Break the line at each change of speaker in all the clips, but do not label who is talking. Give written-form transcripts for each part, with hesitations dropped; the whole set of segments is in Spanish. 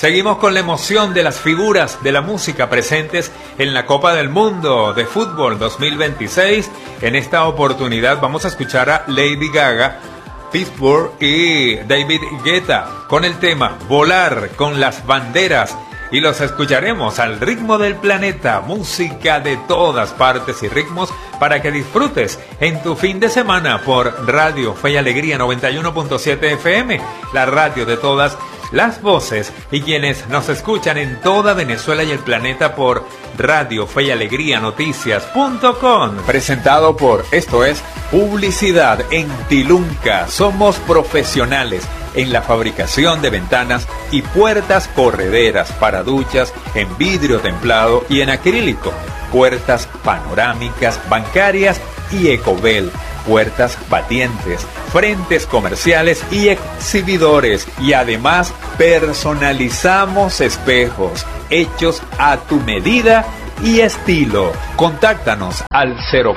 Seguimos con la emoción de las figuras de la música presentes en la Copa del Mundo de Fútbol 2026. En esta oportunidad vamos a escuchar a Lady Gaga, Pitbull y David Guetta con el tema Volar con las banderas. Y los escucharemos al ritmo del planeta, música de todas partes y ritmos para que disfrutes en tu fin de semana por Radio Fe y Alegría 91.7 FM, la radio de todas las voces, y quienes nos escuchan en toda Venezuela y el planeta por Radio Fe y Alegría Noticias.com. Presentado por, esto es Publicidad en Tilunca. Somos profesionales en la fabricación de ventanas y puertas correderas para duchas en vidrio templado y en acrílico, puertas panorámicas, bancarias y Ecobel, puertas batientes, frentes comerciales y exhibidores, y además personalizamos espejos hechos a tu medida y estilo. Contáctanos al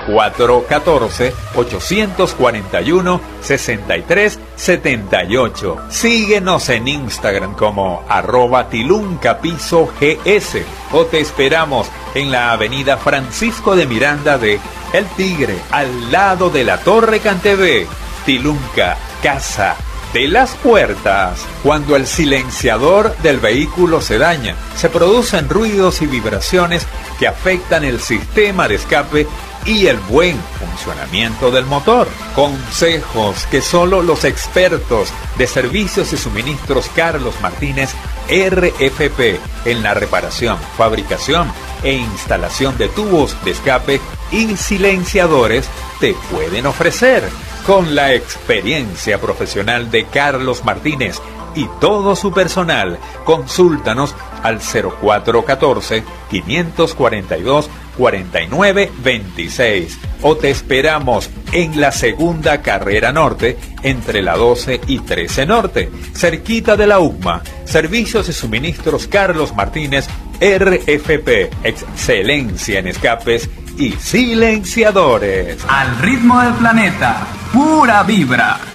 0414-841-6378. Síguenos en Instagram como @tiluncapisogs o te esperamos en la avenida Francisco de Miranda de El Tigre, al lado de la Torre Cantebé. Tilunca, casa de las puertas. Cuando el silenciador del vehículo se daña, se producen ruidos y vibraciones que afectan el sistema de escape y el buen funcionamiento del motor. Consejos que solo los expertos de servicios y suministros Carlos Martínez RFP en la reparación, fabricación e instalación de tubos de escape y silenciadores te pueden ofrecer. Con la experiencia profesional de Carlos Martínez y todo su personal, consúltanos al 0414-542-4926 o te esperamos en la segunda carrera norte entre la 12 y 13 norte, cerquita de la UCMA. Servicios y suministros Carlos Martínez RFP, excelencia en escapes y silenciadores.
Al ritmo del planeta, pura vibra.